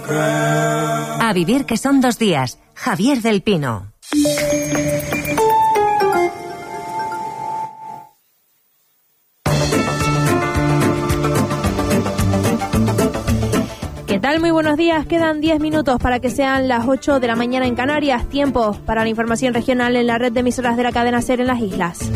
A vivir que son 2 días. Javier del Pino. ¿Qué tal? Muy buenos días. Quedan 10 minutos para que sean las 8 de la mañana en Canarias. Tiempo para la información regional en la red de emisoras de la cadena SER en las islas.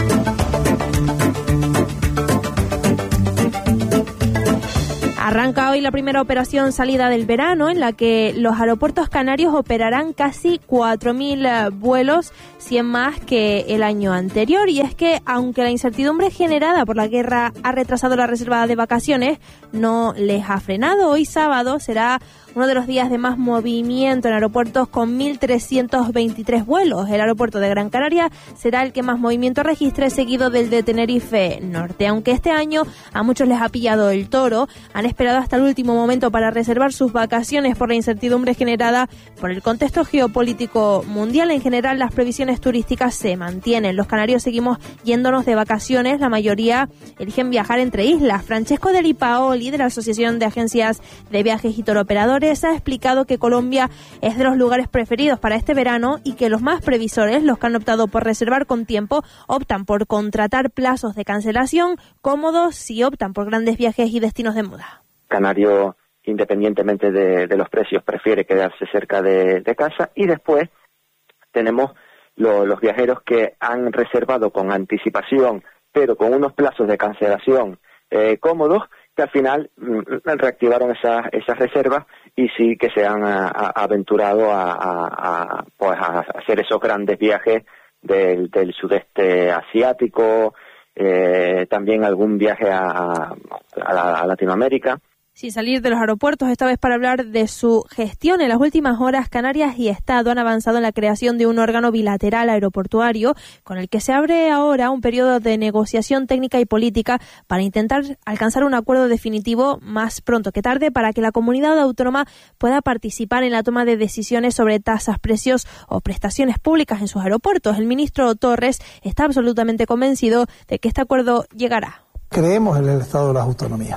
Arranca hoy la primera operación salida del verano, en la que los aeropuertos canarios operarán casi 4.000 vuelos, 100 más que el año anterior. Y es que, aunque la incertidumbre generada por la guerra ha retrasado la reserva de vacaciones, no les ha frenado. Hoy sábado será uno de los días de más movimiento en aeropuertos, con 1.323 vuelos. El aeropuerto de Gran Canaria será el que más movimiento registre, seguido del de Tenerife Norte. Aunque este año a muchos les ha pillado el toro, han esperado hasta el último momento para reservar sus vacaciones por la incertidumbre generada por el contexto geopolítico mundial. En general, las previsiones turísticas se mantienen. Los canarios seguimos yéndonos de vacaciones. La mayoría eligen viajar entre islas. Francesco de Lipaoli, de la Asociación de Agencias de Viajes y Touroperadores, ha explicado que Colombia es de los lugares preferidos para este verano y que los más previsores, los que han optado por reservar con tiempo, optan por contratar plazos de cancelación cómodos si optan por grandes viajes y destinos de moda. Canario, independientemente de los precios, prefiere quedarse cerca de casa. Y después tenemos los viajeros que han reservado con anticipación, pero con unos plazos de cancelación cómodos, que al final reactivaron esas reservas y sí que se han aventurado a hacer esos grandes viajes del sudeste asiático, también algún viaje a Latinoamérica. Sin salir de los aeropuertos, esta vez para hablar de su gestión. En las últimas horas, Canarias y Estado han avanzado en la creación de un órgano bilateral aeroportuario, con el que se abre ahora un periodo de negociación técnica y política para intentar alcanzar un acuerdo definitivo más pronto que tarde, para que la comunidad autónoma pueda participar en la toma de decisiones sobre tasas, precios o prestaciones públicas en sus aeropuertos. El ministro Torres está absolutamente convencido de que este acuerdo llegará. Creemos en el Estado de las autonomías,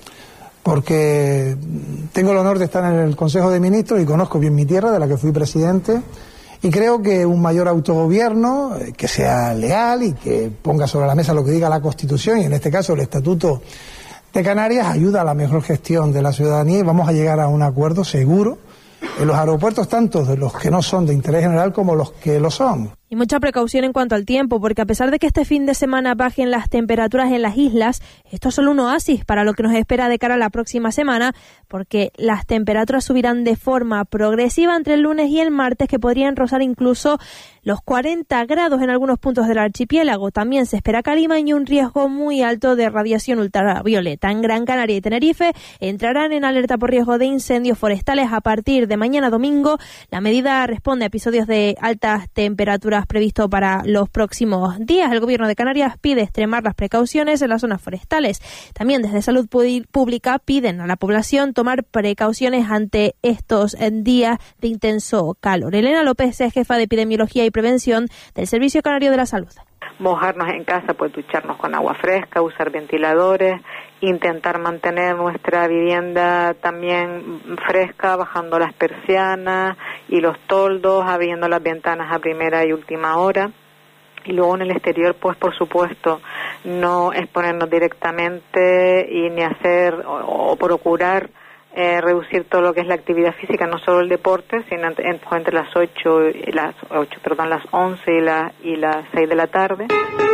porque tengo el honor de estar en el Consejo de Ministros y conozco bien mi tierra, de la que fui presidente, y creo que un mayor autogobierno, que sea leal y que ponga sobre la mesa lo que diga la Constitución, y en este caso el Estatuto de Canarias, ayuda a la mejor gestión de la ciudadanía, y vamos a llegar a un acuerdo seguro en los aeropuertos, tanto de los que no son de interés general como los que lo son. Y mucha precaución en cuanto al tiempo, porque a pesar de que este fin de semana bajen las temperaturas en las islas, esto es solo un oasis para lo que nos espera de cara a la próxima semana, porque las temperaturas subirán de forma progresiva entre el lunes y el martes, que podrían rozar incluso los 40 grados en algunos puntos del archipiélago. También se espera calima y un riesgo muy alto de radiación ultravioleta. En Gran Canaria y Tenerife entrarán en alerta por riesgo de incendios forestales a partir de mañana domingo. La medida responde a episodios de altas temperaturas previsto para los próximos días. El Gobierno de Canarias pide extremar las precauciones en las zonas forestales. También desde Salud Pública piden a la población tomar precauciones ante estos días de intenso calor. Elena López es jefa de Epidemiología y Prevención del Servicio Canario de la Salud. Mojarnos en casa, pues ducharnos con agua fresca, usar ventiladores, intentar mantener nuestra vivienda también fresca, bajando las persianas y los toldos, abriendo las ventanas a primera y última hora. Y luego en el exterior, pues por supuesto, no exponernos directamente y ni hacer o procurar reducir todo lo que es la actividad física, no solo el deporte, sino entre las 11 y las 6 de la tarde.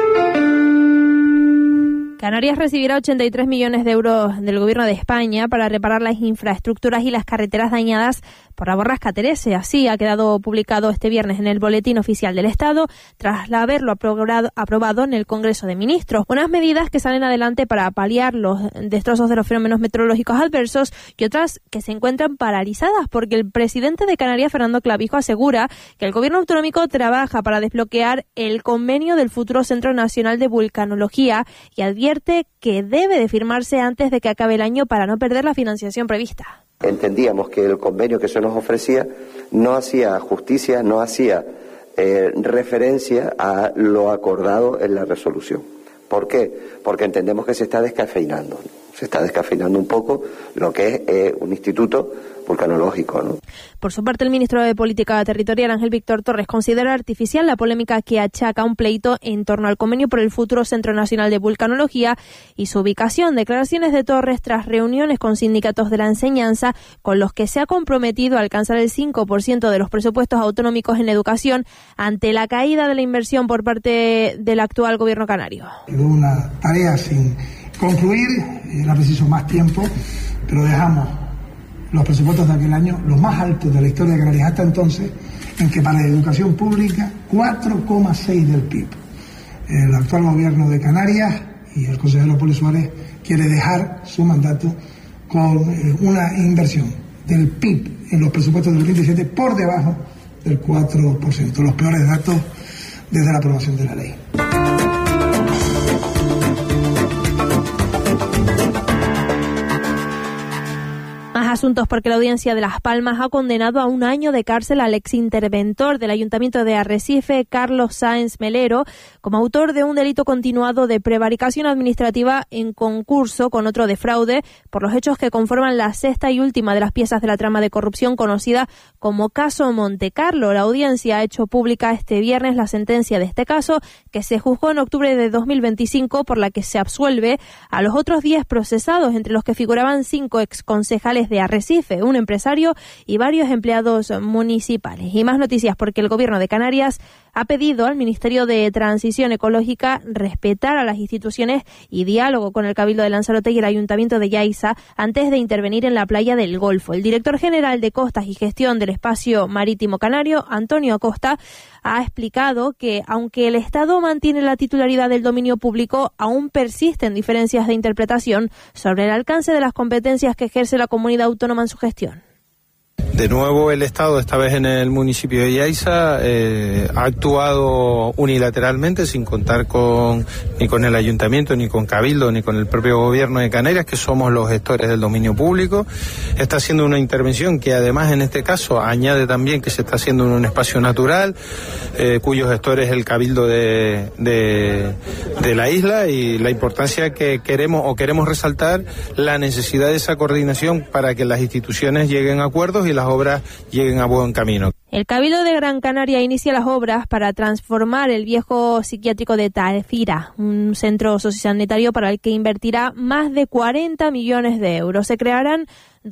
Canarias recibirá 83 millones de euros del Gobierno de España para reparar las infraestructuras y las carreteras dañadas por la borrasca Terese. Así ha quedado publicado este viernes en el Boletín Oficial del Estado, tras haberlo aprobado en el Congreso de Ministros. Unas medidas que salen adelante para paliar los destrozos de los fenómenos meteorológicos adversos, y otras que se encuentran paralizadas, porque el presidente de Canarias, Fernando Clavijo, asegura que el Gobierno autonómico trabaja para desbloquear el convenio del futuro Centro Nacional de Vulcanología, y advierte que debe de firmarse antes de que acabe el año para no perder la financiación prevista. Entendíamos que el convenio que se nos ofrecía no hacía justicia, no hacía referencia a lo acordado en la resolución. ¿Por qué? Porque entendemos que se está descafeinando. O Se está descafeinando un poco lo que es un instituto vulcanológico, ¿no? Por su parte, el ministro de Política Territorial, Ángel Víctor Torres, considera artificial la polémica que achaca un pleito en torno al convenio por el futuro Centro Nacional de Vulcanología y su ubicación. Declaraciones de Torres tras reuniones con sindicatos de la enseñanza, con los que se ha comprometido a alcanzar el 5% de los presupuestos autonómicos en educación ante la caída de la inversión por parte del actual gobierno canario. Hubo una tarea sin concluir, era preciso más tiempo, pero dejamos los presupuestos de aquel año, los más altos de la historia de Canarias hasta entonces, en que para la educación pública 4,6 del PIB. El actual gobierno de Canarias y el consejero Poli Suárez quiere dejar su mandato con una inversión del PIB en los presupuestos del 2017 por debajo del 4%, los peores datos desde la aprobación de la ley. Asuntos porque la Audiencia de Las Palmas ha condenado a 1 año de cárcel al exinterventor del Ayuntamiento de Arrecife, Carlos Sáenz Melero, como autor de un delito continuado de prevaricación administrativa en concurso con otro de fraude por los hechos que conforman la sexta y última de las piezas de la trama de corrupción conocida como Caso Montecarlo. La Audiencia ha hecho pública este viernes la sentencia de este caso, que se juzgó en octubre de 2025, por la que se absuelve a los otros 10 procesados, entre los que figuraban 5 exconcejales de Arrecife, un empresario y varios empleados municipales. Y más noticias porque el Gobierno de Canarias ha pedido al Ministerio de Transición Ecológica respetar a las instituciones y diálogo con el Cabildo de Lanzarote y el Ayuntamiento de Yaiza antes de intervenir en la playa del Golfo. El director general de Costas y Gestión del Espacio Marítimo Canario, Antonio Acosta, ha explicado que aunque el Estado mantiene la titularidad del dominio público, aún persisten diferencias de interpretación sobre el alcance de las competencias que ejerce la comunidad autónoma en su gestión. De nuevo el Estado, esta vez en el municipio de Yaiza, ha actuado unilateralmente sin contar ni con el Ayuntamiento, ni con Cabildo, ni con el propio Gobierno de Canarias, que somos los gestores del dominio público. Está haciendo una intervención que además en este caso añade también que se está haciendo en un espacio natural, cuyo gestor es el Cabildo de la isla, y la importancia que queremos resaltar la necesidad de esa coordinación para que las instituciones lleguen a acuerdos y las obras lleguen a buen camino. El Cabildo de Gran Canaria inicia las obras para transformar el viejo psiquiátrico de Tafira, un centro sociosanitario para el que invertirá más de 40 millones de euros. Se crearán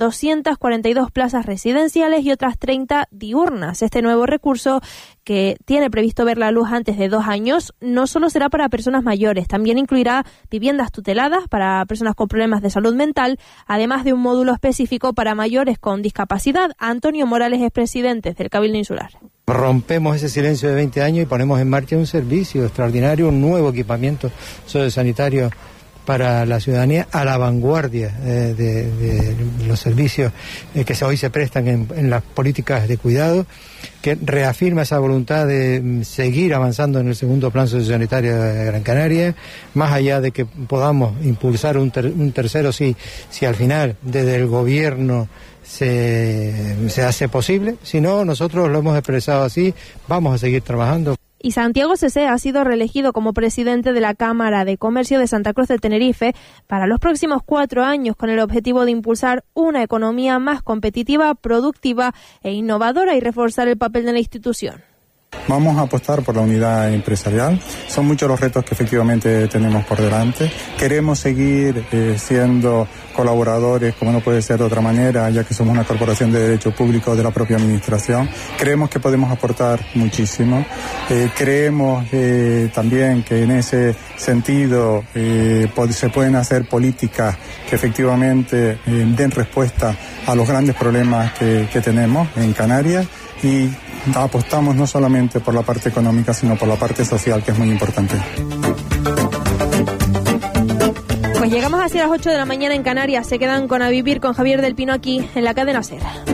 242 plazas residenciales y otras 30 diurnas. Este nuevo recurso, que tiene previsto ver la luz antes de 2 años, no solo será para personas mayores, también incluirá viviendas tuteladas para personas con problemas de salud mental, además de un módulo específico para mayores con discapacidad. Antonio Morales es presidente del Cabildo Insular. Rompemos ese silencio de 20 años y ponemos en marcha un servicio extraordinario, un nuevo equipamiento sociosanitario para la ciudadanía, a la vanguardia de los servicios que hoy se prestan en las políticas de cuidado, que reafirma esa voluntad de seguir avanzando en el segundo plan sociosanitario de Gran Canaria, más allá de que podamos impulsar un tercero si al final desde el gobierno se hace posible. Si no, nosotros lo hemos expresado así, vamos a seguir trabajando. Y Santiago Cesé ha sido reelegido como presidente de la Cámara de Comercio de Santa Cruz de Tenerife para los próximos 4 años, con el objetivo de impulsar una economía más competitiva, productiva e innovadora y reforzar el papel de la institución. Vamos a apostar por la unidad empresarial. Son muchos los retos que efectivamente tenemos por delante. Queremos seguir siendo colaboradores, como no puede ser de otra manera, ya que somos una corporación de derecho público de la propia administración. Creemos que podemos aportar muchísimo. Creemos también que en ese sentido se pueden hacer políticas que efectivamente den respuesta a los grandes problemas que tenemos en Canarias, y apostamos no solamente por la parte económica, sino por la parte social, que es muy importante. Pues llegamos hacia las 8 de la mañana en Canarias. Se quedan con A Vivir con Javier del Pino aquí en la cadena SER.